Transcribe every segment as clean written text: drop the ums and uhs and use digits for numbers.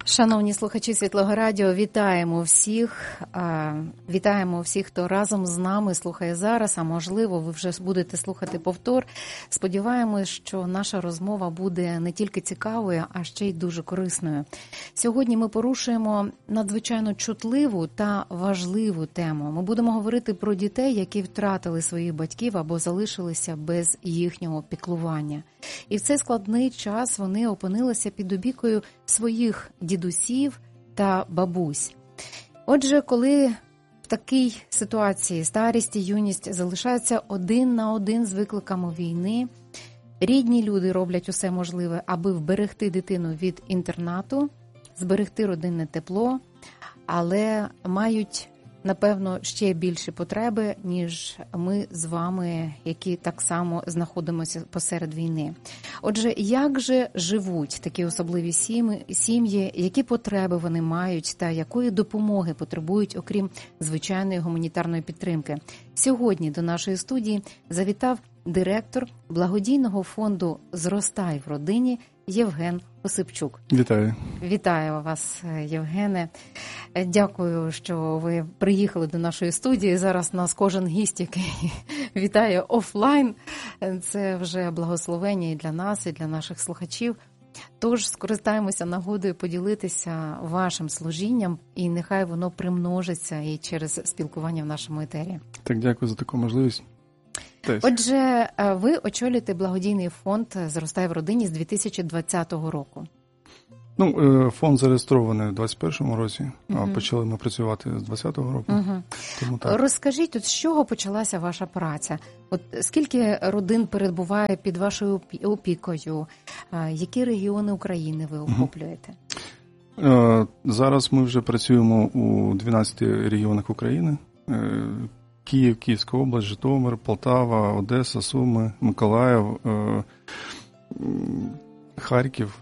Шановні слухачі Світлого Радіо, вітаємо всіх, хто разом з нами слухає зараз, а можливо, ви вже будете слухати повтор. Сподіваємось, що наша розмова буде не тільки цікавою, а ще й дуже корисною. Сьогодні ми порушуємо надзвичайно чутливу та важливу тему. Ми будемо говорити про дітей, які втратили своїх батьків або залишилися без їхнього піклування. І в цей складний час вони опинилися під опікою своїх дідусів та бабусь. Отже, коли в такій ситуації старість і юність залишаються один на один з викликами війни, рідні люди роблять усе можливе, аби вберегти дитину від інтернату, зберегти родинне тепло, але мають, напевно, ще більші потреби, ніж ми з вами, які так само знаходимося посеред війни. Отже, як же живуть такі особливі сім'ї, які потреби вони мають та якої допомоги потребують, окрім звичайної гуманітарної підтримки? Сьогодні до нашої студії завітав директор благодійного фонду «Зростай в родині» Євген Осипчук. Вітаю. Вітаю вас, Євгене. Дякую, що ви приїхали до нашої студії. Зараз нас кожен гість, який вітає офлайн. Це вже благословення і для нас, і для наших слухачів. Тож скористаємося нагодою поділитися вашим служінням, і нехай воно примножиться і через спілкування в нашому етері. Так, дякую за таку можливість. Отже, ви очолюєте благодійний фонд «Зростай в родині» з 2020 року. Фонд зареєстрований у 2021 році, а почали ми працювати з 2020 року. Тому так. Розкажіть, з чого почалася ваша праця? Скільки родин перебуває під вашою опікою? Які регіони України ви охоплюєте? Зараз ми вже працюємо у 12 регіонах України. Київ, Київська область, Житомир, Полтава, Одеса, Суми, Миколаїв, Харків,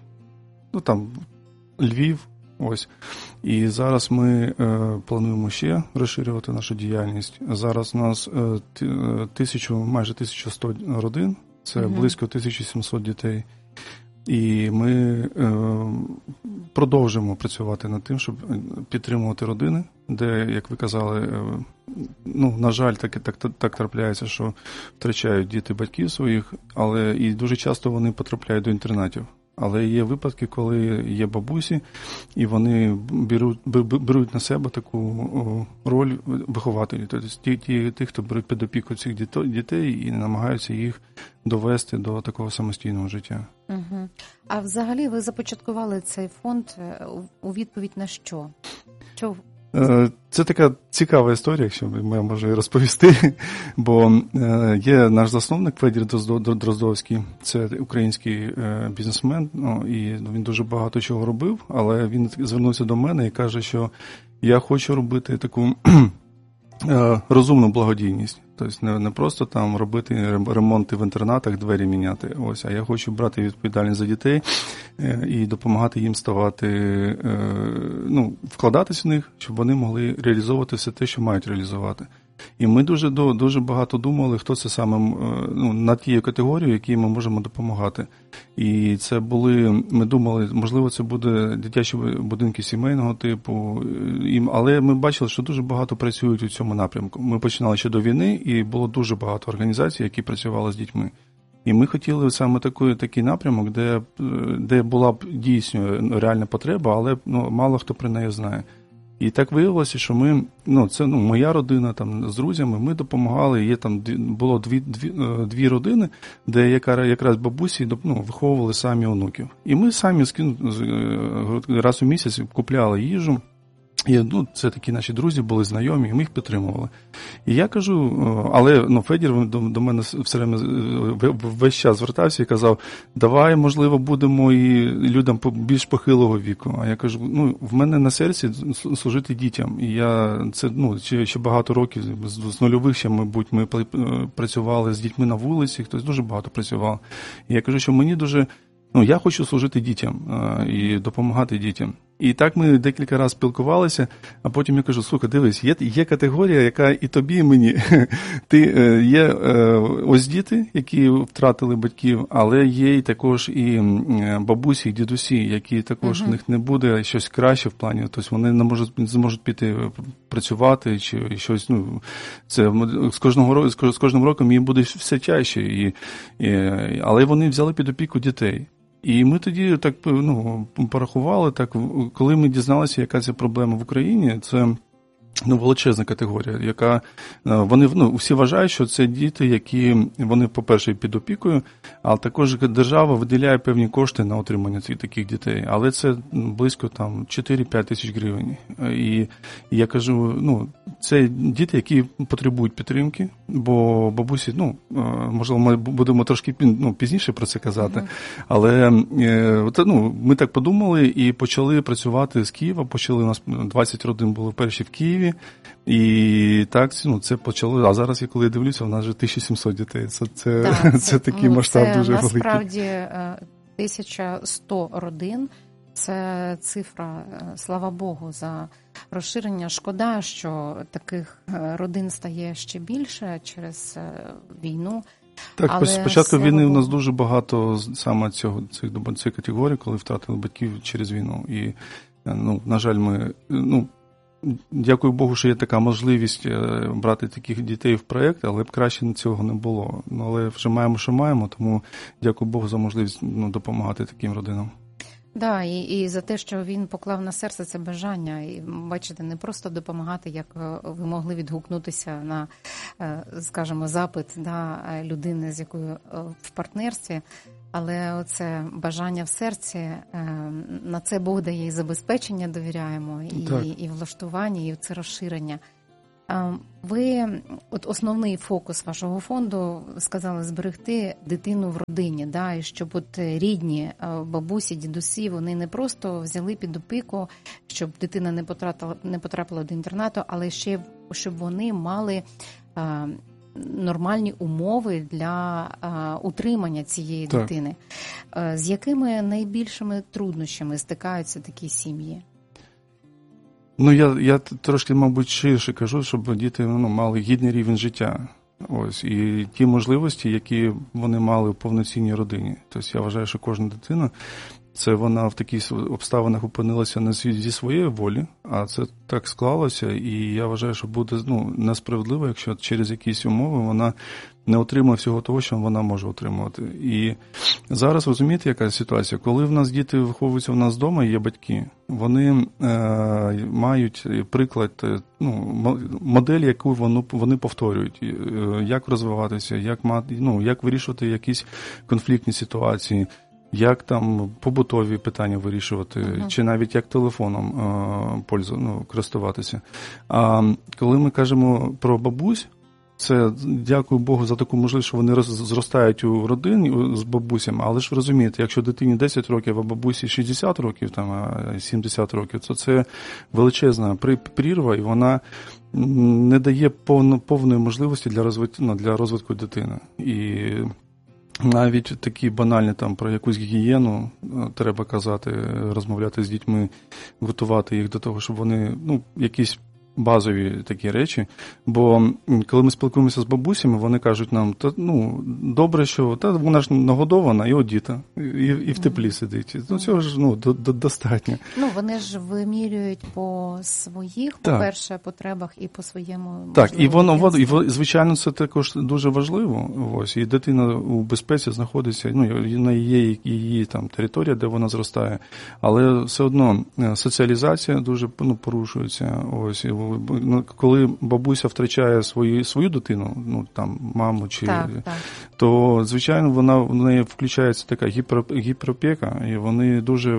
Львів. Ось. І зараз ми плануємо ще розширювати нашу діяльність. Зараз у нас майже 1100 родин, це близько 1700 дітей. І ми продовжимо працювати над тим, щоб підтримувати родини, де, як ви казали, на жаль, так трапляється, що втрачають діти батьків своїх, але і дуже часто вони потрапляють до інтернатів. Але є випадки, коли є бабусі, і вони беруть на себе таку роль вихователів. Тобто ті, хто беруть під опіку цих дітей і намагаються їх довести до такого самостійного життя. Угу. А взагалі ви започаткували цей фонд у відповідь на що? Це така цікава історія, якщо я можу її розповісти, бо є наш засновник Федір Дроздовський, це український бізнесмен, і він дуже багато чого робив, але він звернувся до мене і каже, що я хочу робити таку розумну благодійність. Тобто не просто там робити ремонти в інтернатах, двері міняти, а я хочу брати відповідальність за дітей і допомагати їм вкладатись в них, щоб вони могли реалізовувати все те, що мають реалізувати. І ми дуже багато думали, хто це саме на тією категорією, якій ми можемо допомагати. І ми думали, можливо, це буде дитячі будинки сімейного типу, але ми бачили, що дуже багато працюють у цьому напрямку. Ми починали ще до війни, і було дуже багато організацій, які працювали з дітьми. І ми хотіли саме такий напрямок, де була б дійсно реальна потреба, але мало хто про неї знає. І так виявилося, що це моя родина там з друзями, ми допомагали, було дві родини, де якраз бабусі виховували самі онуків. І ми самі раз у місяць купляли їжу. І, це такі наші друзі були знайомі, і ми їх підтримували. І я кажу, але Федір до мене все время весь час звертався і казав, давай, можливо, будемо і людям більш похилого віку. А я кажу, в мене на серці служити дітям. І ще багато років, з нульових ще, мабуть, ми працювали з дітьми на вулиці, хтось дуже багато працював. І я кажу, що мені дуже, я хочу служити дітям і допомагати дітям. І так ми декілька разів спілкувалися, а потім я кажу, слухай, дивись, є категорія, яка і тобі, і мені. Є ось діти, які втратили батьків, але є і також і бабусі, і дідусі, які також в них не буде щось краще в плані, тобто вони не зможуть піти працювати чи щось, це з кожним роком їм буде все тяжче, але вони взяли під опіку дітей. І ми тоді так порахували, коли ми дізналися, яка ця проблема в Україні, це величезна категорія, яка вони всі вважають, що це діти, які вони, по-перше, під опікою, а також держава виділяє певні кошти на отримання таких дітей, але це близько 4-5 тисяч гривень. І я кажу, це діти, які потребують підтримки, бо бабусі, можливо, ми будемо трошки пізніше про це казати, але ми так подумали і почали працювати з Києва, почали, у нас 20 родин було перші в Києві, і так, це почало, а зараз, коли я дивлюся, у нас вже 1700 дітей, це такий масштаб дуже великий. Насправді 1100 родин, це цифра, слава Богу, за розширення. Шкода, що таких родин стає ще більше через війну. Так, але спочатку війни у нас дуже багато саме цих категорій, коли втратили батьків через війну. І, на жаль, ми, дякую Богу, що є така можливість брати таких дітей в проєкт, але б краще цього не було. Але вже маємо, що маємо, тому дякую Богу за можливість допомагати таким родинам. Да, і за те, що він поклав на серце це бажання, і бачите, не просто допомагати, як ви могли відгукнутися на, скажімо, запит людини, з якою в партнерстві, але оце бажання в серці, на це Бог дає і забезпечення, довіряємо, і влаштування, і це розширення. Ви, основний фокус вашого фонду, сказали, зберегти дитину в родині, і щоб рідні, бабусі, дідусі, вони не просто взяли під опіку, щоб дитина не потрапила до інтернату, але ще, щоб вони мали нормальні умови для утримання цієї дитини. З якими найбільшими труднощами стикаються такі сім'ї? Я трошки, мабуть, ширше кажу, щоб діти мали гідний рівень життя. Ось, і ті можливості, які вони мали в повноцінній родині. Тобто я вважаю, що кожна дитина, це вона в таких обставинах опинилася не зі своєї волі, а це так склалося, і я вважаю, що буде несправедливо, якщо через якісь умови вона не отримує всього того, що вона може отримувати. І зараз, розумієте, яка ситуація? Коли в нас діти виховуються в нас вдома, є батьки, вони мають приклад, модель, яку вони повторюють, як розвиватися, як вирішувати якісь конфліктні ситуації, як там побутові питання вирішувати, чи навіть як телефоном користуватися. А коли ми кажемо про бабусь, це, дякую Богу, за таку можливість, що вони зростають у родині з бабусями, але ж ви розумієте, якщо дитині 10 років, а бабусі 60 років, 70 років, то це величезна прірва, і вона не дає повної можливості для розвитку дитини. І навіть такі банальні про якусь гігієну треба казати, розмовляти з дітьми, готувати їх до того, щоб вони, якісь базові такі речі, бо коли ми спілкуємося з бабусями, вони кажуть нам, добре, що вона ж нагодована і одіта, і в теплі сидить. Цього ж достатньо. Вони ж вимірюють по своїх, по-перше, потребах і по своєму. Так, і звичайно, це також дуже важливо. Ось, і дитина у безпеці знаходиться, на її територія, де вона зростає, але все одно соціалізація дуже порушується. Ось, коли бабуся втрачає свою дитину, маму, то, звичайно, в неї включається така гіперопіка, і вони дуже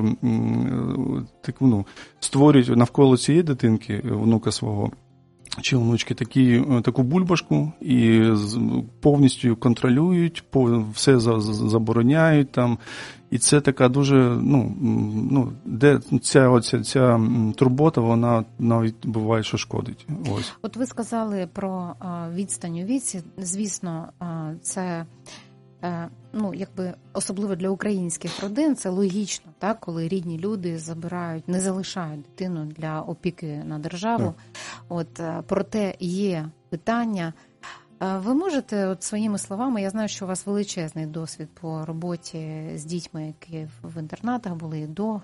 створюють навколо цієї дитинки, внука свого, чи внучки, таку бульбашку і повністю контролюють, все забороняють І це така дуже, де ця турбота, вона навіть буває, що шкодить. Ось. От ви сказали про відстань у віці. Звісно, це особливо для українських родин, це логічно, так, коли рідні люди не залишають дитину для опіки на державу. Проте є питання. Ви можете своїми словами, я знаю, що у вас величезний досвід по роботі з дітьми, які в інтернатах були до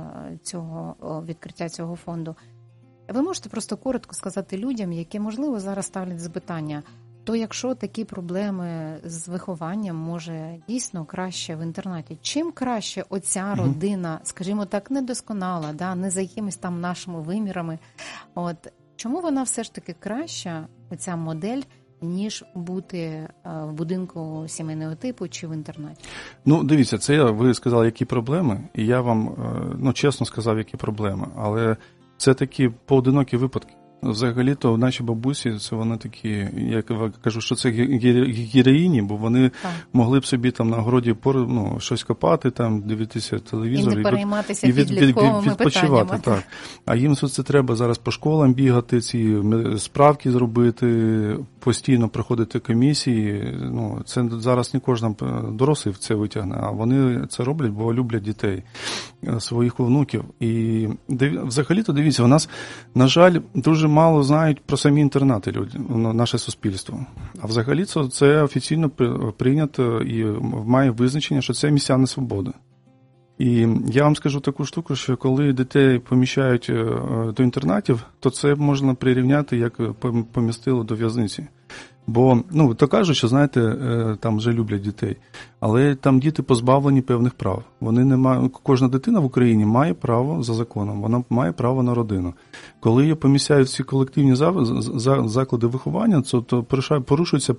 відкриття цього фонду. Ви можете просто коротко сказати людям, які, можливо, зараз ставлять запитання, то якщо такі проблеми з вихованням, може дійсно краще в інтернаті, чим краще оця родина, скажімо так, недосконала, не за якимись там нашими вимірами, чому вона все ж таки краща, оця модель, ніж бути в будинку сімейного типу чи в інтернаті? Дивіться, ви сказали, які проблеми, і я вам, чесно сказав, які проблеми, але це такі поодинокі випадки. Взагалі-то наші бабусі, це вони такі, я кажу, що це героїні, бо вони могли б собі там на городі щось копати, там дивитися телевізор і не перейматися підлітковими питаннями. Так. А їм це треба зараз по школам бігати, ці справки зробити, постійно проходити комісії. Це зараз не кожен дорослий це витягне, а вони це роблять, бо люблять дітей, своїх внуків. І взагалі-то, дивіться, у нас, на жаль, дуже мало знають про самі інтернати люди, наше суспільство. А взагалі це офіційно прийнято і має визначення, що це місця несвободи. І я вам скажу таку штуку, що коли дітей поміщають до інтернатів, то це можна прирівняти, як помістили до в'язниці. Бо, то кажуть, що, знаєте, там вже люблять дітей, але там діти позбавлені певних прав. Вони не мають, кожна дитина в Україні має право за законом, вона має право на родину. Коли її поміщають в ці колективні заклади виховання, то порушується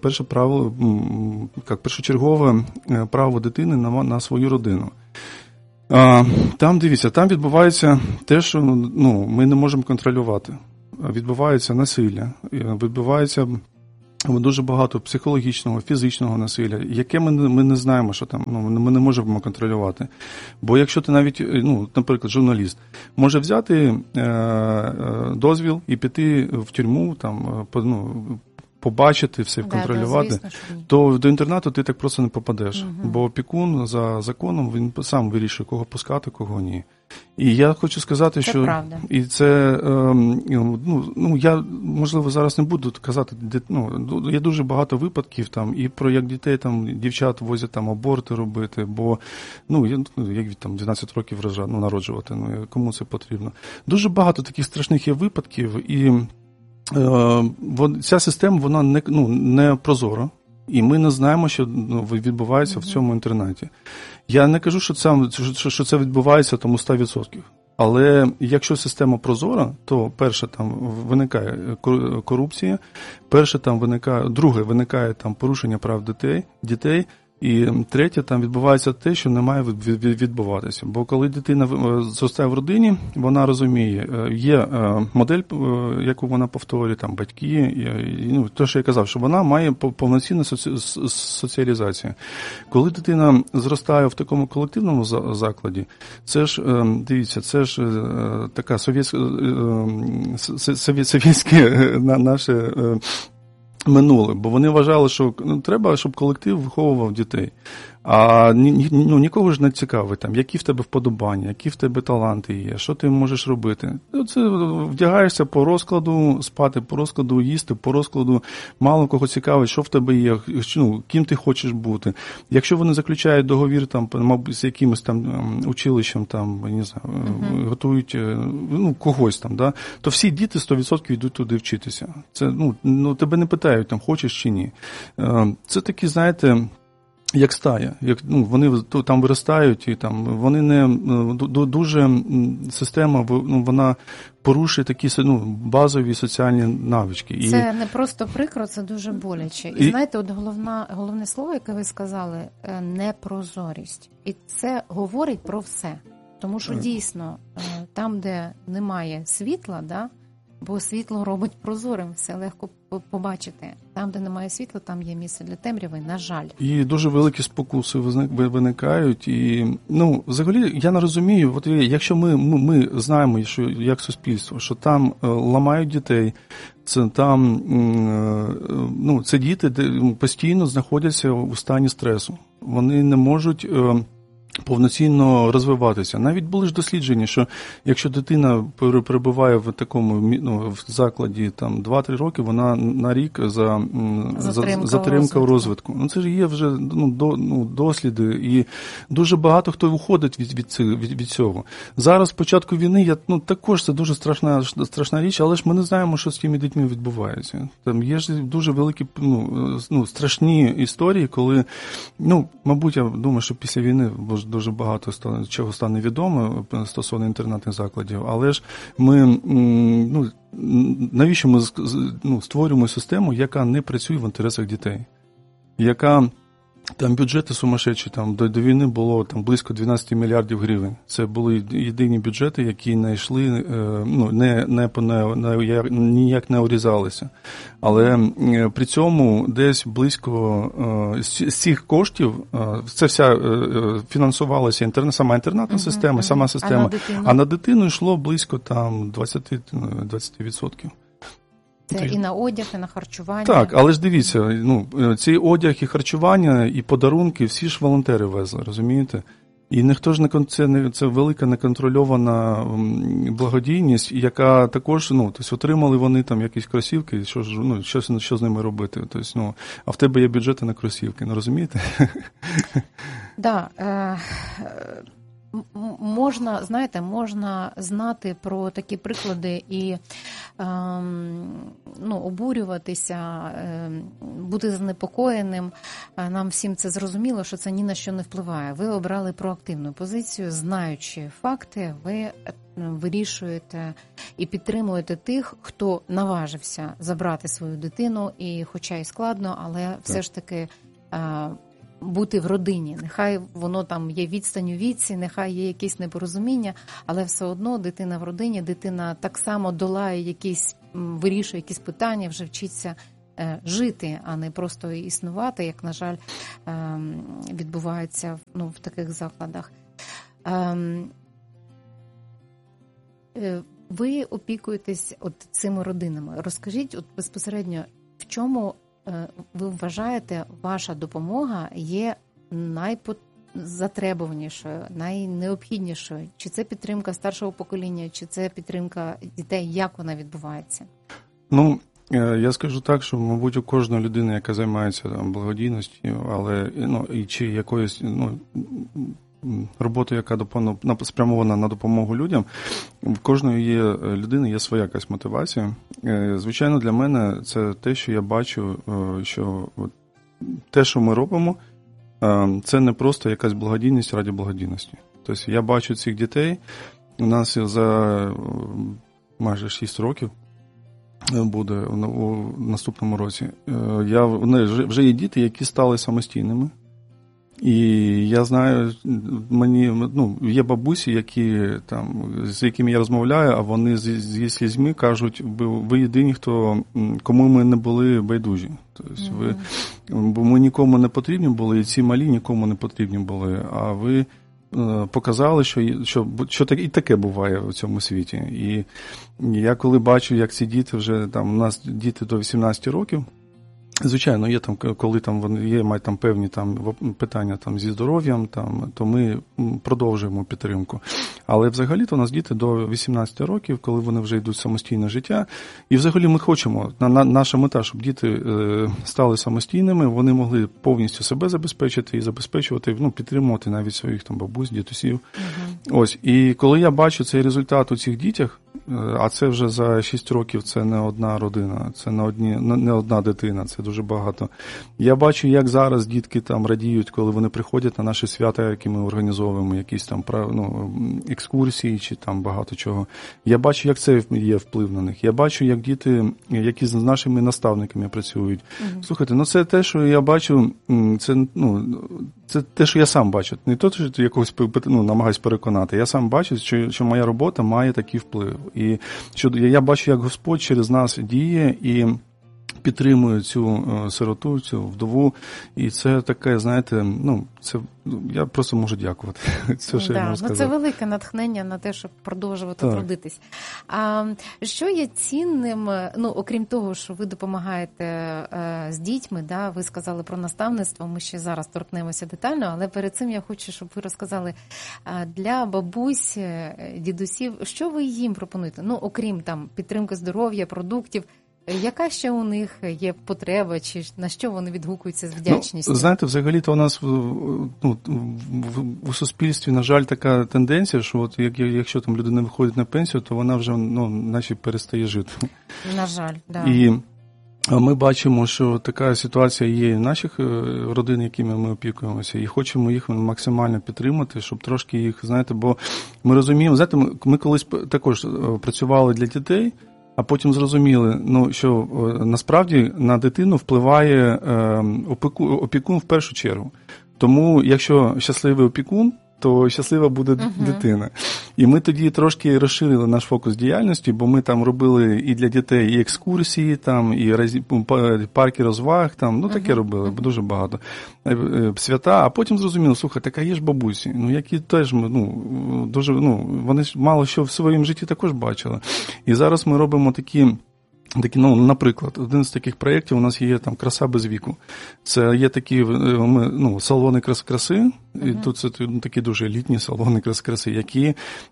першочергове право дитини на свою родину. Там, дивіться, там відбувається те, що ми не можемо контролювати. Відбувається насилля, відбувається дуже багато психологічного, фізичного насилля, яке ми не знаємо, що там, ми не можемо контролювати. Бо якщо ти навіть, наприклад, журналіст, може взяти дозвіл і піти в тюрму, там, побачити все, контролювати, звісно, то до інтернату ти так просто не попадеш. Бо опікун за законом, він сам вирішує, кого пускати, кого ні. І я хочу сказати, це що правда. І це, я, можливо, зараз не буду казати, є дуже багато випадків там, і про як дітей, там, дівчат возять там аборти робити, бо, як там 12 років народжувати, кому це потрібно. Дуже багато таких страшних є випадків, і ця система, вона не прозора, і ми не знаємо, що відбувається в цьому інтернеті. Я не кажу, що це відбувається тому 100%. Але якщо система прозора, то перше там виникає корупція, друге виникає там порушення прав дітей, і третє, там відбувається те, що не має відбуватися. Бо коли дитина зростає в родині, вона розуміє, є модель, яку вона повторює, там батьки, те, що я казав, що вона має повноцінну соціалізацію. Коли дитина зростає в такому колективному закладі, це ж, дивіться, це ж така совєтське наше минуле, бо вони вважали, що треба, щоб колектив виховував дітей. А нікого ж не цікавить, там, які в тебе вподобання, які в тебе таланти є, що ти можеш робити. Це вдягаєшся по розкладу, спати по розкладу, їсти по розкладу, мало кого цікавить, що в тебе є, ким ти хочеш бути. Якщо вони заключають договір там, мабуть, з якимось там училищем, там, не знаю, готують когось там, да, то всі діти 100% йдуть туди вчитися. Це, тебе не питають, там, хочеш чи ні. Це такі, знаєте, як стая, вони там виростають, і там вони дуже система, вона порушує такі базові соціальні навички. Це не просто прикро, це дуже боляче. І знаєте, от головне слово, яке ви сказали, непрозорість. І це говорить про все. Тому що дійсно, там, де немає світла, бо світло робить прозорим, все легко побачити. Там, де немає світла, там є місце для темряви, на жаль. І дуже великі спокуси виникають. І, взагалі, я не розумію, от якщо ми знаємо, що як суспільство, що там ламають дітей, це діти постійно знаходяться у стані стресу. Вони не можуть повноцінно розвиватися. Навіть були ж дослідження, що якщо дитина перебуває в такому в закладі 2-3 роки, вона на рік затримка у розвитку. Це ж є вже досліди, і дуже багато хто уходить від цього. Зараз, в початку війни, також це дуже страшна річ, але ж ми не знаємо, що з тими дітьми відбувається. Там є ж дуже великі, страшні історії, коли, мабуть, я думаю, що після війни дуже багато чого стане відомо стосовно інтернатних закладів, але ж ми, навіщо ми створюємо систему, яка не працює в інтересах дітей, яка там бюджети сумасшедші, до війни було близько 12 мільярдів гривень. Це були єдині бюджети, які не йшли, ніяк не урізалися. Але при цьому десь близько з цих коштів, це вся фінансувалася сама інтернатна система, сама система, а на дитину йшло близько 20%. Це і на одяг, і на харчування. Так, але ж дивіться, цей одяг і харчування, і подарунки, всі ж волонтери везли, розумієте? І ніхто ж це велика неконтрольована благодійність, яка також, отримали вони там якісь кросівки, що з ними робити? Тобто, а в тебе є бюджети на кросівки, не розумієте? Так, можна знати про такі приклади і обурюватися, бути занепокоєним. Нам всім це зрозуміло, що це ні на що не впливає. Ви обрали проактивну позицію, знаючи факти, ви вирішуєте і підтримуєте тих, хто наважився забрати свою дитину, і хоча й складно, але все ж таки бути в родині. Нехай воно там є відстань у віці, нехай є якісь непорозуміння, але все одно дитина в родині, дитина так само долає вирішує якісь питання, вже вчиться жити, а не просто існувати, як, на жаль, відбувається в таких закладах. Ви опікуєтесь цими родинами. Розкажіть безпосередньо, в чому ви вважаєте, ваша допомога є найзатребуванішою, найнеобхіднішою? Чи це підтримка старшого покоління, чи це підтримка дітей? Як вона відбувається? Я скажу так, що, мабуть, у кожної людини, яка займається благодійністю, але чи якоюсь роботою, яка спрямована на допомогу людям, в кожної людини є своя якась мотивація. Звичайно, для мене це те, що я бачу, що те, що ми робимо, це не просто якась благодійність ради благодійності. Тобто я бачу цих дітей, у нас за майже 6 років буде у наступному році. Вже є діти, які стали самостійними. І я знаю, є бабусі, з якими я розмовляю, а вони зі слізьми кажуть, ви єдині, кому ми не були байдужі. Тобто бо ми нікому не потрібні були, і ці малі нікому не потрібні були, а ви показали, що і таке буває в цьому світі. І я коли бачу, як ці діти вже, у нас діти до 18 років, звичайно, є коли мають певні питання зі здоров'ям, то ми продовжуємо підтримку. Але взагалі-то у нас діти до 18 років, коли вони вже йдуть в самостійне життя. І взагалі ми хочемо, наша мета, щоб діти стали самостійними, вони могли повністю себе забезпечити і забезпечувати, підтримувати навіть своїх бабусь, дідусів. Ось. І коли я бачу цей результат у цих дітях, а це вже за 6 років, це не одна родина, це не одна дитина, це дуже багато. Я бачу, як зараз дітки радіють, коли вони приходять на наші свята, які ми організовуємо, якісь екскурсії чи багато чого. Я бачу, як це є вплив на них. Я бачу, як діти, які з нашими наставниками працюють. Слухайте, це те, що я бачу, це те, що я сам бачу. Не те, що якогось намагаюсь переконати. Я сам бачу, що моя робота має такий вплив. І що я бачу, як Господь через нас діє і підтримує цю сироту, цю вдову. І це таке, знаєте, це я просто можу дякувати. Це, що я можу сказати. Це велике натхнення на те, щоб продовжувати трудитись. А що є цінним, окрім того, що ви допомагаєте з дітьми, да, ви сказали про наставництво, ми ще зараз торкнемося детально, але перед цим я хочу, щоб ви розказали для бабусь, дідусів, що ви їм пропонуєте? Окрім там підтримки здоров'я, продуктів, яка ще у них є потреба, чи на що вони відгукуються з вдячністю? Знаєте, взагалі-то у нас у суспільстві, на жаль, така тенденція, що от якщо там людина виходить на пенсію, то вона вже наче перестає жити. На жаль, да. І ми бачимо, що така ситуація є і в наших родин, якими ми опікуємося, і хочемо їх максимально підтримати, щоб трошки їх, знаєте, бо ми розуміємо, знаєте, ми колись також працювали для дітей, а потім зрозуміли, що насправді на дитину впливає опікун в першу чергу. Тому якщо щасливий опікун, то щаслива буде дитина. І ми тоді трошки розширили наш фокус діяльності, бо ми там робили і для дітей і екскурсії, там, і парки розваг, там, таке робили, дуже багато. Свята, а потім зрозуміли, слухай, така є ж бабусі, які теж, дуже, вони ж мало що в своєму житті також бачили. І зараз ми робимо такі, наприклад, один з таких проєктів у нас є там «Краса без віку». Це є такі салони краси, і тут це такі дуже елітні салони краси, які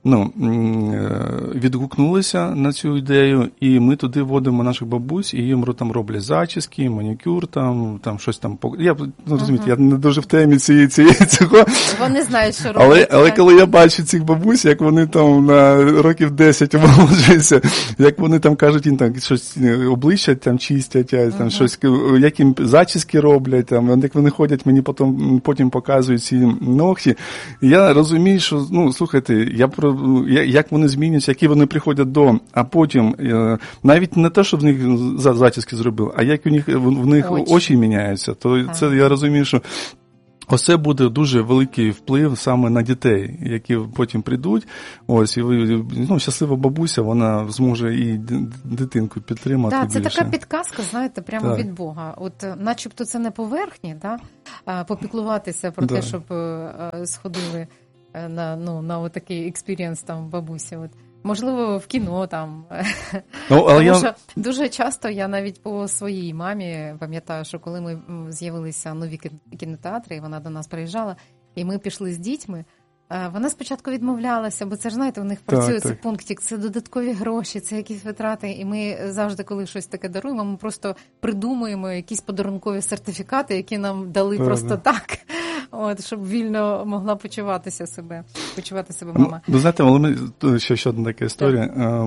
відгукнулися на цю ідею, і ми туди вводимо наших бабусь, і їм там роблять зачіски, манікюр, там щось там. Розумієте, я не дуже в темі цього. Вони знають, що роблять. Але коли я бачу цих бабусь, як вони там на років 10 омолоджуються, як вони там кажуть, їм там щось обличчя там чистять, там щось, як їм зачіски роблять, там, як вони ходять, мені потім показують ці ногті. Я розумію, що, слухайте, як вони змінюються, які вони приходять до, а потім, навіть не те, що в них зачіски зробили, а як в них очі міняються, то це я розумію, що оце буде дуже великий вплив саме на дітей, які потім прийдуть. Ось, і щаслива бабуся, вона зможе і дитинку підтримати. Так, це більше. така підказка, знаєте, прямо від Бога. От, начебто це не поверхні, попіклуватися про те, щоб сходили на отакий експірієнс там бабусі. От. Можливо, в кіно там. Тому що дуже часто я навіть по своїй мамі пам'ятаю, що коли ми з'явилися нові кінотеатри, і вона до нас приїжджала, і ми пішли з дітьми, вона спочатку відмовлялася, бо це ж, знаєте, у них працює цей пунктик, це додаткові гроші, це якісь витрати, і ми завжди, коли щось таке даруємо, ми просто придумуємо якісь подарункові сертифікати, які нам дали просто так, щоб вільно могла почувати себе мама. Ви знаєте, але ще одна така історія.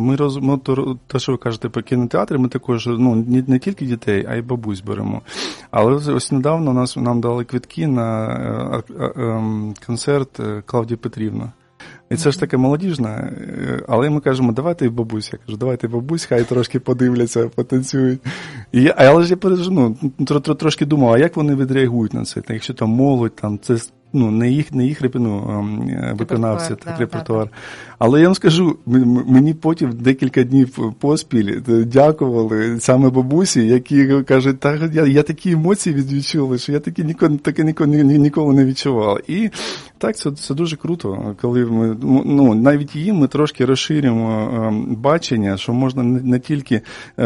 Те, що ви кажете про кінотеатри, ми також не тільки дітей, а й бабусь беремо. Але ось недавно нам дали квитки на концерт Клавдії Петрівни. І це ж таке молодіжне, але ми кажемо, давайте і бабусь. Я кажу, давайте і бабусь, хай трошки подивляться, потанцюють. Але ж я трошки думав, а як вони відреагують на це? Якщо там молодь, там це не їх виконавці, репертуар. Але я вам скажу, мені потім декілька днів поспіль дякували саме бабусі, які кажуть, я такі емоції відчули, що я таке ніколи не відчував. І так, це дуже круто, коли ми, навіть їм ми трошки розширюємо бачення, що можна не тільки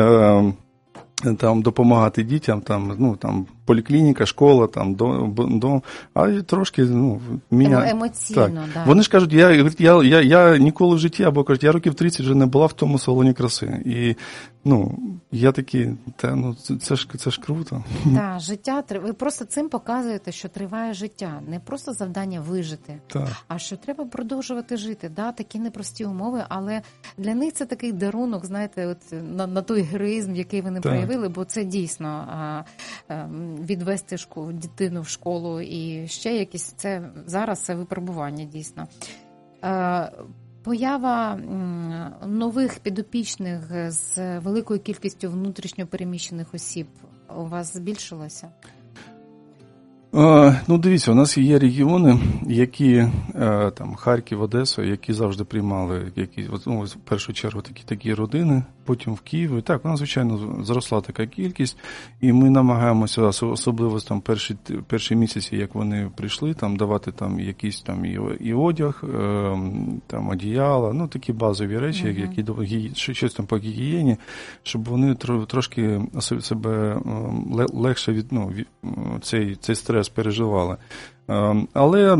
там допомагати дітям, там поліклініка, школа, там а й трошки емоційно, так. Вони ж кажуть, я ніколи в житті, або кажуть, я років 30 вже не була в тому салоні краси. І я такий, це ж круто. Так, життя, ви просто цим показуєте, що триває життя. Не просто завдання вижити, а що треба продовжувати жити. Да, такі непрості умови, але для них це такий дарунок, знаєте, от на той героїзм, який вони проявили, бо це дійсно відвести дитину в школу і ще якісь, зараз це випробування дійсно. Поява нових підопічних з великою кількістю внутрішньо переміщених осіб у вас збільшилося? Дивіться, у нас є регіони, які, там, Харків, Одеса, які завжди приймали, в першу чергу, такі родини потім в Києві. Так, у нас, звичайно, зросла така кількість, і ми намагаємося, особливо там перші місяці, як вони прийшли, там давати там якийсь там і одяг, там одіяла, ну такі базові речі, які щось там по гігієні, щоб вони трошки себе легше цей стрес переживали. Але,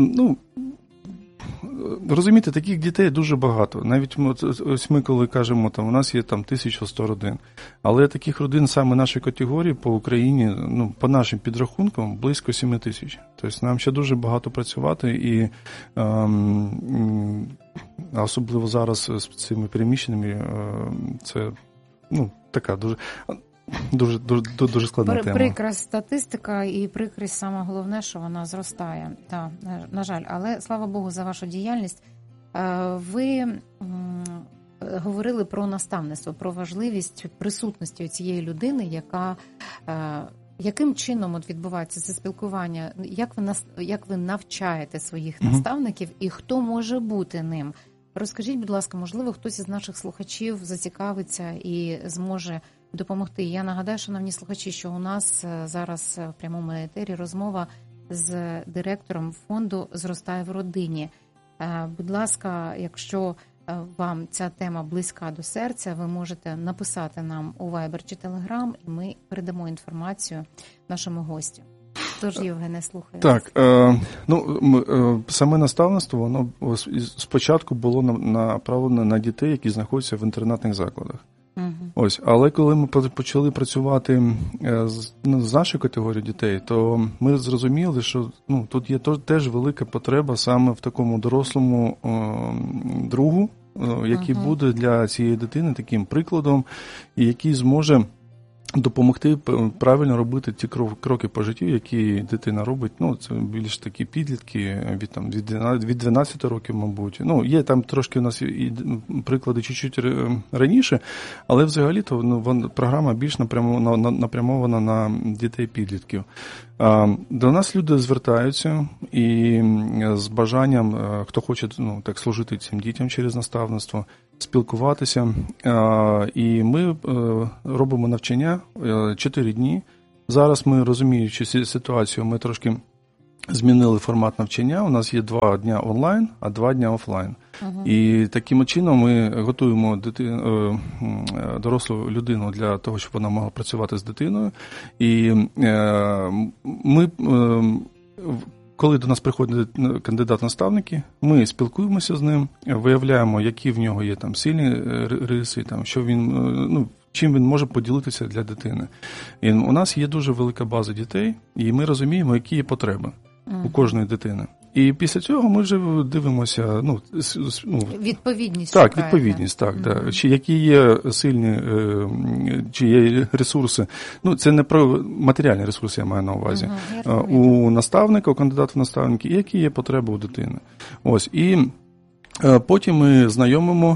розумієте, таких дітей дуже багато. Навіть ось ми, коли кажемо, там у нас є там 1100 родин, але таких родин саме нашої категорії по Україні, по нашим підрахункам, близько 7 тисяч. Тобто нам ще дуже багато працювати, і особливо зараз з цими переміщеними, це така дуже складна тема. Прикра статистика і прикрість, саме головне, що вона зростає. Так, на жаль, але слава Богу за вашу діяльність. Ви говорили про наставництво, про важливість присутності цієї людини, яким чином відбувається це спілкування, як ви навчаєте своїх наставників і хто може бути ним? Розкажіть, будь ласка, можливо, хтось із наших слухачів зацікавиться і зможе допомогти. Я нагадаю, шановні слухачі, що у нас зараз в прямому етері розмова з директором фонду «Зростай в родині». Будь ласка, якщо вам ця тема близька до серця, ви можете написати нам у Viber чи Telegram, і ми передамо інформацію нашому гостю. Тож, Євгене, слухаю. Так, саме наставництво, воно спочатку було направлено на дітей, які знаходяться в інтернатних закладах. Ось, але коли ми почали працювати з нашою категорією дітей, то ми зрозуміли, що тут є теж велика потреба саме в такому дорослому другу, який буде для цієї дитини таким прикладом, і який зможе допомогти правильно робити ті кроки по життю, які дитина робить. Це більш такі підлітки від 12 років, мабуть. Є там трошки у нас і приклади чуть-чуть раніше, але взагалі-то програма більш напрямована на дітей-підлітків. До нас люди звертаються і з бажанням, хто хоче так служити цим дітям через наставництво, спілкуватися. І ми робимо навчання 4 дні. Зараз ми, розуміючи ситуацію, ми трошки змінили формат навчання. У нас є 2 дня онлайн, а 2 дня офлайн. І таким чином ми готуємо дорослу людину для того, щоб вона могла працювати з дитиною. І ми, коли до нас приходить кандидат-наставники, ми спілкуємося з ним, виявляємо, які в нього є там сильні риси, там, що він, чим він може поділитися для дитини. І у нас є дуже велика база дітей, і ми розуміємо, які є потреби у кожної дитини. І після цього ми вже дивимося, відповідність. Так, відповідність, так, да. Чи які є сильні, чи є ресурси. Це не про матеріальні ресурси, я маю на увазі. У наставника, у кандидата в наставники, і які є потреби у дитини. Ось, і потім ми знайомимо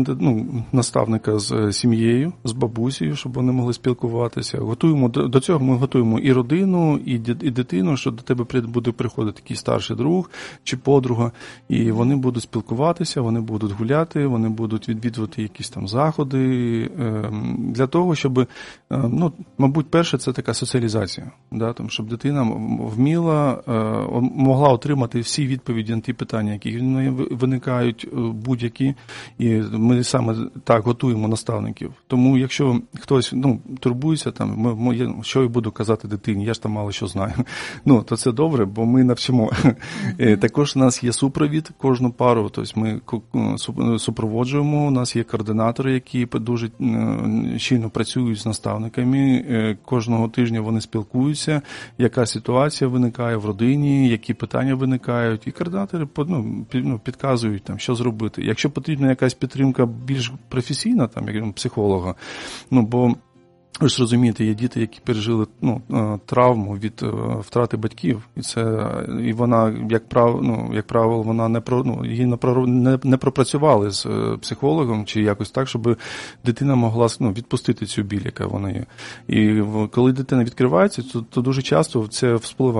наставника з сім'єю, з бабусею, щоб вони могли спілкуватися. До цього ми готуємо і родину, і дитину, що до тебе буде приходити такий старший друг чи подруга, і вони будуть спілкуватися, вони будуть гуляти, вони будуть відвідувати якісь там заходи, для того, щоб, мабуть, перше, це така соціалізація, да, там, щоб дитина вміла, могла отримати всі відповіді на ті питання, які виникають будь-які, і ми саме так готуємо наставників. Тому якщо хтось турбується, що я буду казати дитині, я ж там мало що знаю, то це добре, бо ми навчимо. Також у нас є супровід кожну пару, тобто ми супроводжуємо, у нас є координатори, які дуже щільно працюють з наставниками, кожного тижня вони спілкуються, яка ситуація виникає в родині, які питання виникають, і координатори підказують, там, що зробити. Якщо потрібна якась підтримка більш професійна, там, як психолога, бо ви ж розумієте, є діти, які пережили травму від втрати батьків, і вона, як правило, вона її не пропрацювали з психологом чи якось так, щоб дитина могла відпустити цю біль, яка вона є. І коли дитина відкривається, то дуже часто це вспливає,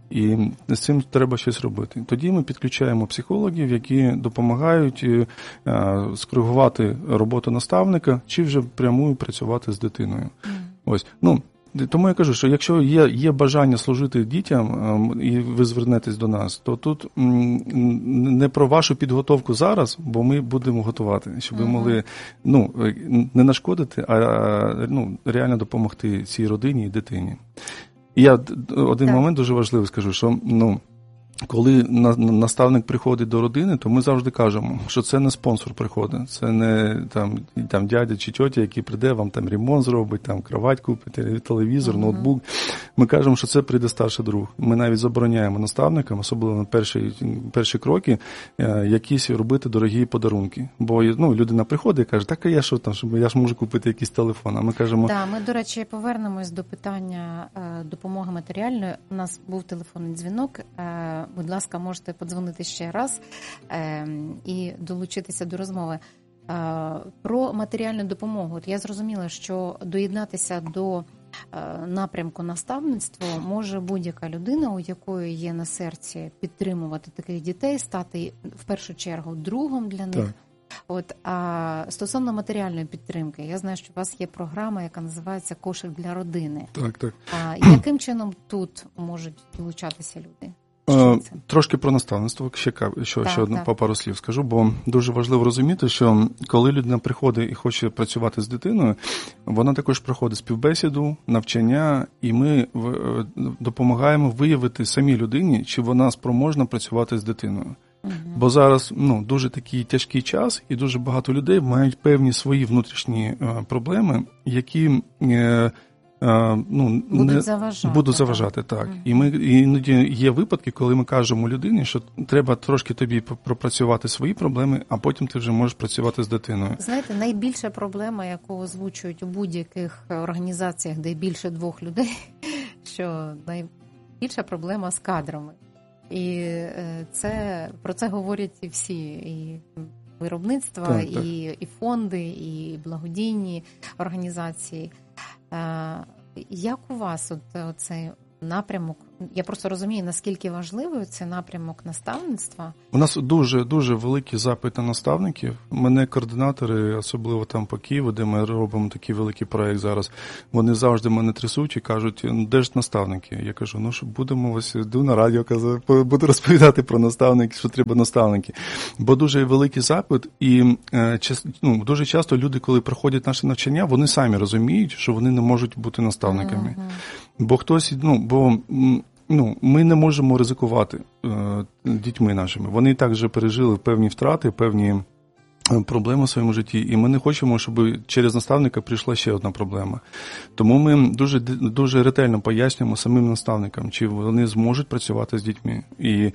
І з цим треба щось робити. Тоді ми підключаємо психологів, які допомагають скоригувати роботу наставника чи вже впряму працювати з дитиною. Ось, тому я кажу, що якщо є бажання служити дітям, і ви звернетесь до нас, то тут не про вашу підготовку зараз, бо ми будемо готувати, щоб ви могли не нашкодити, а реально допомогти цій родині і дитині. І я один момент дуже важливий скажу, що коли наставник приходить до родини, то ми завжди кажемо, що це не спонсор приходить, це не там дядя чи тьотя, який прийде, вам там ремонт зробить, там кровать купить, телевізор, ноутбук. Ми кажемо, що це прийде старший друг. Ми навіть забороняємо наставникам, особливо на перші кроки, якісь робити дорогі подарунки. Бо людина приходить і каже, так а я що там, я ж можу купити якийсь телефон. А ми кажемо... Так, ми, до речі, повернемось до питання допомоги матеріальної. У нас був телефонний дзвінок. Будь ласка, можете подзвонити ще раз і долучитися до розмови. Про матеріальну допомогу. От я зрозуміла, що доєднатися до напрямку наставництва може будь-яка людина, у якої є на серці підтримувати таких дітей, стати в першу чергу другом для них. Так. А стосовно матеріальної підтримки, я знаю, що у вас є програма, яка називається «Кошик для родини». Так. Яким чином тут можуть долучатися люди? Трошки про наставництво, ще одне по пару слів скажу, бо дуже важливо розуміти, що коли людина приходить і хоче працювати з дитиною, вона також проходить співбесіду, навчання, і ми допомагаємо виявити самій людині, чи вона спроможна працювати з дитиною. Бо зараз дуже такий тяжкий час, і дуже багато людей мають певні свої внутрішні проблеми, які... будуть заважати, так. І іноді є випадки, коли ми кажемо людині, що треба трошки тобі пропрацювати свої проблеми, а потім ти вже можеш працювати з дитиною. Знаєте, найбільша проблема, яку озвучують у будь-яких організаціях, де більше 2 людей, що найбільша проблема з кадрами. І про це говорять і всі, і виробництва, і фонди, і благодійні організації. Як у вас цей напрямок? Я просто розумію, наскільки важливий цей напрямок наставництва. У нас дуже великий запит на наставників. Мене координатори, особливо там по Києву, де ми робимо такий великий проєкт зараз, вони завжди мене трясуть і кажуть, де ж наставники? Я кажу, що будемо ось йду на радіо, буду розповідати про наставники, що треба наставники. Бо дуже великий запит, і дуже часто люди, коли проходять наше навчання, вони самі розуміють, що вони не можуть бути наставниками. Бо хтось, ми не можемо ризикувати дітьми нашими. Вони і так вже пережили певні втрати, певні проблеми в своєму житті, і ми не хочемо, щоб через наставника прийшла ще одна проблема. Тому ми дуже ретельно пояснюємо самим наставникам, чи вони зможуть працювати з дітьми. І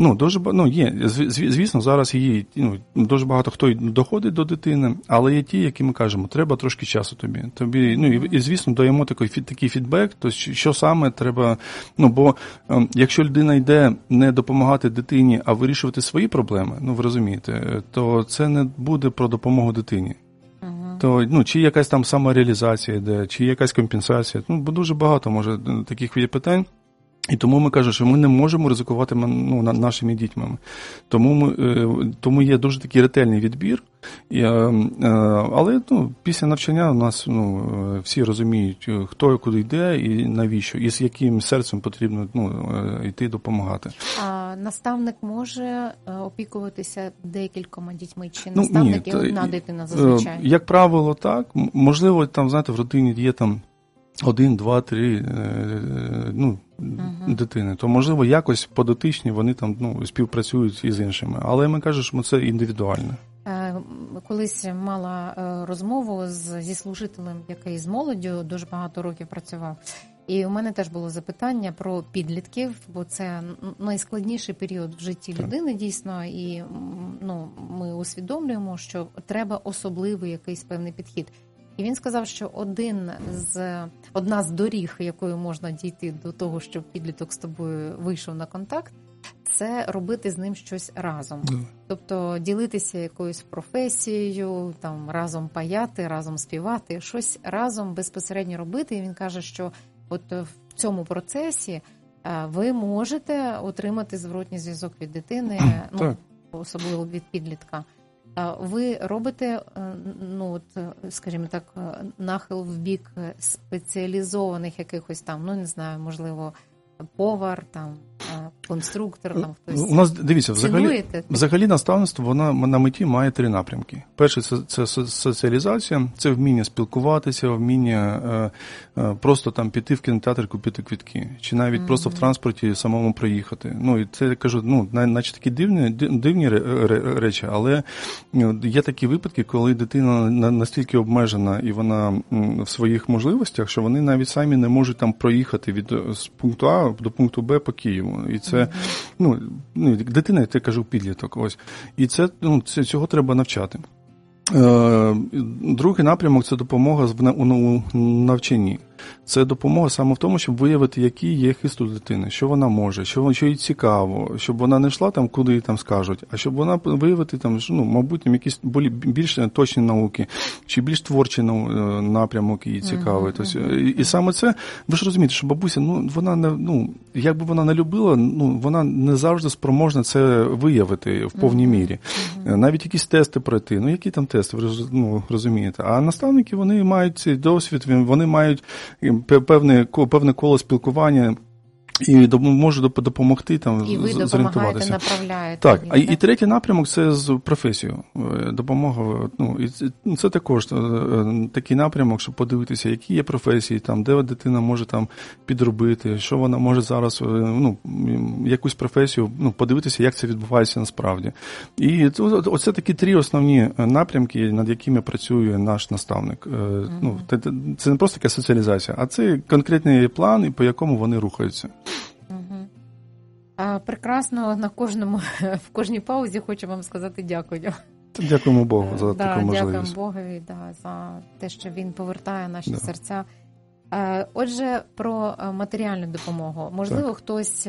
звісно, зараз є дуже багато хто доходить до дитини, але є ті, які ми кажемо, треба трошки часу тобі. І звісно, даємо такий фідбек, то що саме треба, бо якщо людина йде не допомагати дитині, а вирішувати свої проблеми, ви розумієте, то це не буде про допомогу дитині. То, чи якась там самореалізація йде, чи якась компенсація. Бо дуже багато може таких є питань. І тому ми кажемо, що ми не можемо ризикувати нашими дітьми. Тому є дуже такий ретельний відбір. Але після навчання у нас всі розуміють, хто куди йде і навіщо, і з яким серцем потрібно йти допомагати. А наставник може опікуватися декількома дітьми? Чи наставник є одна дитина зазвичай? Як правило, так. Можливо, там, знаєте, в родині є там 1, 2, 3 дитини, то, можливо, якось подотичні вони там співпрацюють із іншими. Але ми кажемо, що це індивідуально. Колись мала розмову зі служителем, який з молоддю дуже багато років працював. І у мене теж було запитання про підлітків, бо це найскладніший період в житті людини, дійсно, і ми усвідомлюємо, що треба особливий якийсь певний підхід. І він сказав, що одна з доріг, якою можна дійти до того, щоб підліток з тобою вийшов на контакт, це робити з ним щось разом. Тобто ділитися якоюсь професією, там разом паяти, разом співати, щось разом безпосередньо робити. І він каже, що от в цьому процесі ви можете отримати зворотній зв'язок від дитини, так. Особливо від підлітка. Ви робите, скажімо так, нахил в бік спеціалізованих якихось там, не знаю, можливо, повар, там, конструктор, там хтось. У нас, дивіться, взагалі наставництво, вона на меті має 3 напрямки. Перший – це соціалізація, це вміння спілкуватися, вміння просто там піти в кінотеатр, купити квитки, чи навіть просто в транспорті самому проїхати. І це, я кажу, наче такі дивні речі, але є такі випадки, коли дитина настільки обмежена і вона в своїх можливостях, що вони навіть самі не можуть там проїхати з пункту А до пункту Б по Києву. І це, дитина, я кажу, підліток, ось. І цього треба навчати. Другий напрямок – це допомога у навчанні. Це допомога саме в тому, щоб виявити, які є хист у дитини, що вона може, що їй цікаво, щоб вона не йшла там, куди їй там скажуть, а щоб вона виявити там, мабуть, якісь більш точні науки, чи більш творчий напрямок їй цікавий. Тобто, і саме це, ви ж розумієте, що бабуся, вона не, як би вона не любила, вона не завжди спроможна це виявити в повній мірі. Навіть якісь тести пройти, які там тести, ви розумієте. А наставники, вони мають цей досвід, вони мають певне коло спілкування і можу допомогти там і ви зорієнтуватися. Направляєте. Так, і третій напрямок – це з професією. Допомога, і це також такий напрямок, щоб подивитися, які є професії, там, де дитина може там підробити, що вона може зараз, якусь професію, подивитися, як це відбувається насправді. І оце такі 3 основні напрямки, над якими працює наш наставник. Це не просто така соціалізація, а це конкретний план, по якому вони рухаються. Прекрасно, в кожній паузі хочу вам сказати дякую. Дякуємо Богу за таку можливість. Дякуємо Богові за те, що Він повертає наші серця. Отже, про матеріальну допомогу. Можливо, хтось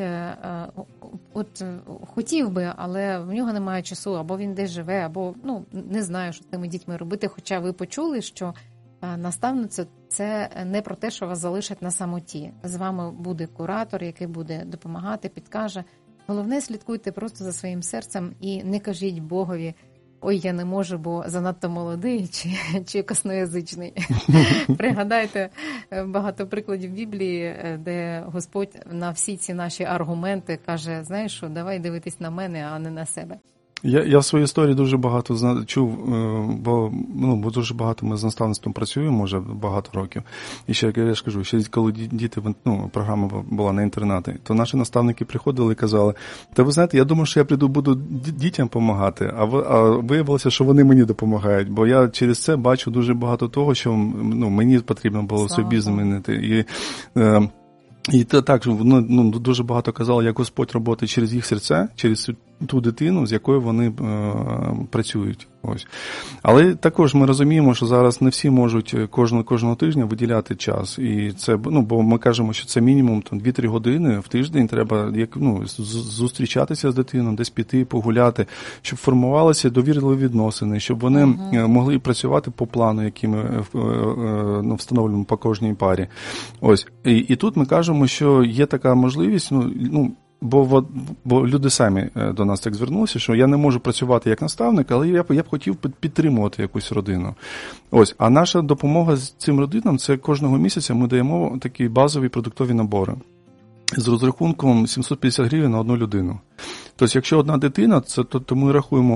хотів би, але в нього немає часу, або він десь живе, або не знає, що з тими дітьми робити. Хоча ви почули, що наставниця – це не про те, що вас залишать на самоті. З вами буде куратор, який буде допомагати, підкаже. Головне, слідкуйте просто за своїм серцем і не кажіть Богові: ой, я не можу, бо занадто молодий чи косноязичний. Пригадайте багато прикладів Біблії, де Господь на всі ці наші аргументи каже: знаєш що, давай дивитись на мене, а не на себе. Я в своїй історії дуже багато чув, бо дуже багато ми з наставництвом працюємо вже багато років. І ще, я ж кажу, ще коли діти, програма була на інтернати, то наші наставники приходили і казали: та ви знаєте, я думав, що я прийду, буду дітям допомагати, а виявилося, що вони мені допомагають, бо я через це бачу дуже багато того, що мені потрібно було собі змінити. І так, дуже багато казали, як Господь працює через їх серця, через ту дитину, з якою вони працюють. Ось. Але також ми розуміємо, що зараз не всі можуть кожного тижня виділяти час. І це, бо ми кажемо, що це мінімум 2-3 години в тиждень треба зустрічатися з дитиною, десь піти, погуляти, щоб формувалися довірливі відносини, щоб вони могли працювати по плану, який ми встановлюємо по кожній парі. Ось. І тут ми кажемо, що є така можливість, бо люди самі до нас так звернулися, що я не можу працювати як наставник, але я б хотів підтримувати якусь родину. Ось, а наша допомога з цим родинам – це кожного місяця ми даємо такі базові продуктові набори з розрахунком 750 гривень на одну людину. Тобто, якщо одна дитина, то ми рахуємо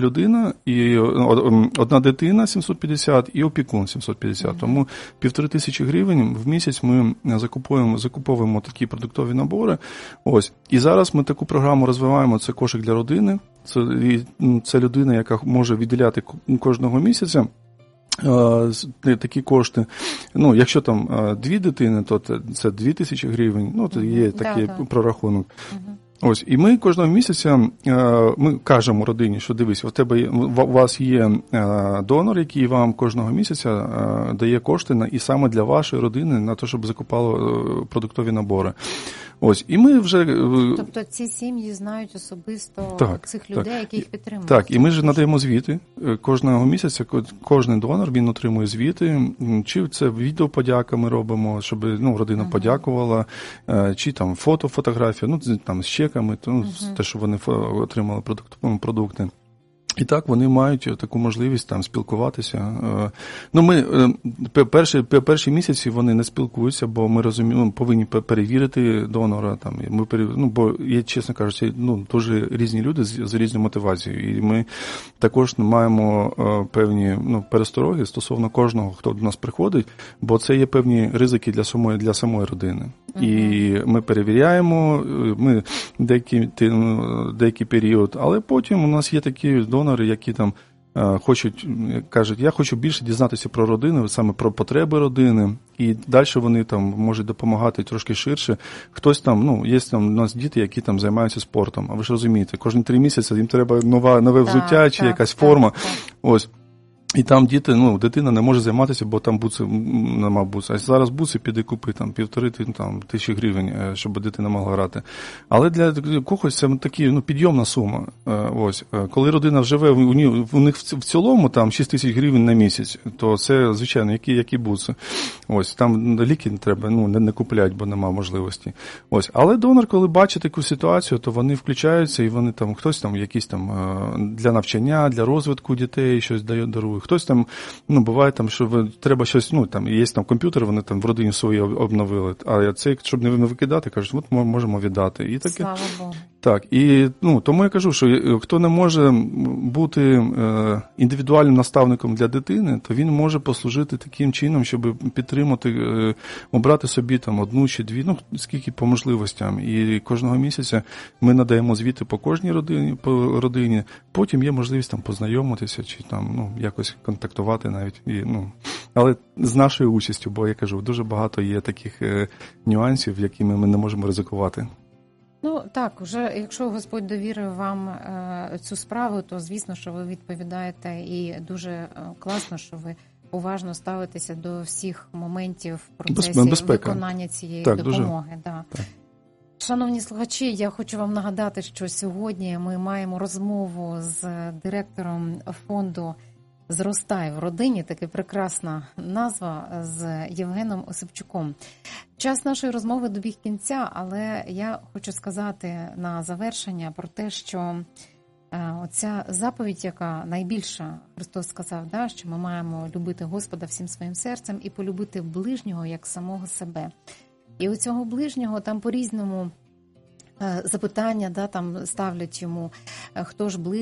одна дитина 750 і опікун 750. Тому 1500 гривень в місяць ми закуповуємо такі продуктові набори. Ось. І зараз ми таку програму розвиваємо, це кошик для родини. Це людина, яка може виділяти кожного місяця такі кошти. Якщо там 2 дитини, то це 2000 гривень. То є такий прорахунок. Ось, і ми кожного місяця ми кажемо родині, що дивись, у вас є донор, який вам кожного місяця дає кошти і саме для вашої родини на те, щоб закупали продуктові набори. Ось, і ми вже... Тобто ці сім'ї знають особисто цих людей, які їх підтримують? Так, і ми ж надаємо звіти. Кожного місяця кожен донор, він отримує звіти. Чи це відеоподяка ми робимо, щоб родина подякувала, чи там фотографія, там з чеками, те, що вони отримали продукти. І так, вони мають таку можливість там спілкуватися. Ми перші місяці вони не спілкуються, бо ми розуміємо, повинні перевірити донора. Бо є, чесно кажучи, дуже різні люди з різною мотивацією. І ми також маємо певні перестороги стосовно кожного, хто до нас приходить, бо це є певні ризики для самої родини. І ми перевіряємо, ми деякий період, але потім у нас є такі донори, які там кажуть, я хочу більше дізнатися про родину, саме про потреби родини, і далі вони там можуть допомагати трошки ширше. Хтось там, є там у нас діти, які там займаються спортом, а ви ж розумієте, кожні 3 місяці їм треба нове взуття чи якась форма. Ось. І там дитина не може займатися, бо там нема бутси. А зараз бутси піде купи, 1,5 тисячі гривень, щоб дитина могла грати. Але для когось це такі, підйомна сума. Ось. Коли родина живе, у них в цілому там 6 тисяч гривень на місяць, то це, звичайно, які бутси. Ось. Там ліки не треба, не купляють, бо нема можливості. Ось. Але донор, коли бачить таку ситуацію, то вони включаються, і вони там, хтось там якісь там для навчання, для розвитку дітей щось дарує. Хтось там, буває там, що треба щось, є там комп'ютер, вони там в родині свої обновили, а це, щоб не викидати, кажуть, от ми можемо віддати. І таке. Слава Богу. Так, і тому я кажу, що хто не може бути індивідуальним наставником для дитини, то він може послужити таким чином, щоб підтримати, обрати собі там 1 чи 2, скільки по можливостям. І кожного місяця ми надаємо звіти по кожній родині, потім є можливість там познайомитися чи там якось контактувати навіть. Але з нашою участю, бо я кажу, дуже багато є таких нюансів, якими ми не можемо ризикувати. Так, вже якщо Господь довірив вам цю справу, то звісно, що ви відповідаєте, і дуже класно, що ви уважно ставитеся до всіх моментів в процесі виконання цієї допомоги. Так. Шановні слухачі, я хочу вам нагадати, що сьогодні ми маємо розмову з директором фонду «Зростай в родині», така прекрасна назва, з Євгеном Осипчуком. Час нашої розмови добіг кінця, але я хочу сказати на завершення про те, що оця заповідь, яка найбільша, Христос сказав, що ми маємо любити Господа всім своїм серцем і полюбити ближнього як самого себе. І у цього ближнього там по-різному запитання, там ставлять йому, хто ж ближній,